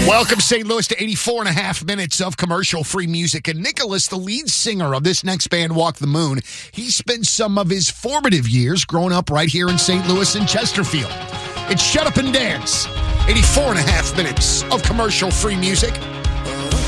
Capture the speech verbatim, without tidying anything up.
Welcome, Saint Louis, to eighty-four and a half minutes of commercial-free music. And Nicholas, the lead singer of this next band, Walk the Moon, he spent some of his formative years growing up right here in Saint Louis and Chesterfield. It's Shut Up and Dance. eighty-four and a half minutes of commercial-free music.